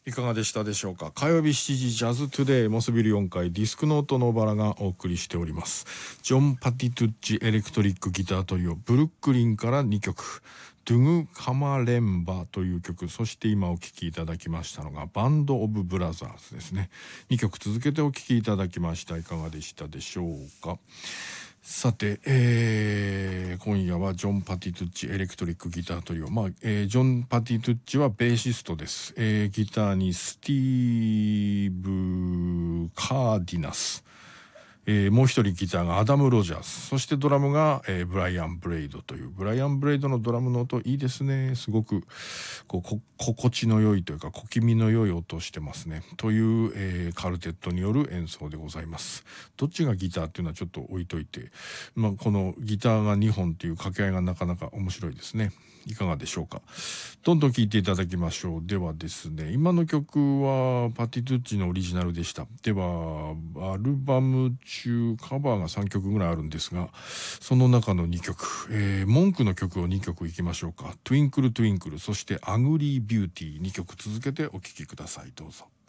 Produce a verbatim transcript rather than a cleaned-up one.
いかがでしたでしょうか。火曜日しちじジャズトゥデイモスビルよんかいディスクノートのバラがお送りしております。ジョン・パティトゥッチエレクトリックギタートリオブルックリンからにきょく、ドゥグ・カマレンバという曲、そして今お聴きいただきましたのがバンド・オブ・ブラザーズですね。にきょく続けてお聴きいただきました。いかがでしたでしょうか。さて、えー、今夜はジョン・パティトゥッチエレクトリックギタートリオ。まあ、えー、ジョン・パティトゥッチはベーシストです。えー、ギターにスティーブ・カーディナス。えー、もう一人ギターがアダム・ロジャース。そしてドラムが、えー、ブライアン・ブレイドという。ブライアン・ブレイドのドラムの音いいですね。すごく、こう、こ心地の良いというか、小気味の良い音をしてますね。という、えー、カルテットによる演奏でございます。どっちがギターっていうのはちょっと置いといて、まあ、このギターがにほんっていう掛け合いがなかなか面白いですね。いかがでしょうか。どんどん聴いていただきましょう。ではですね、今の曲はパティトゥッチのオリジナルでした。では、アルバム中カバーがさんきょくぐらいあるんですが、その中のにきょく、えー、文句の曲をにきょくいきましょうか。トゥインクルトゥインクル、そしてアグリービューティーにきょく続けてお聴きください。どうぞ。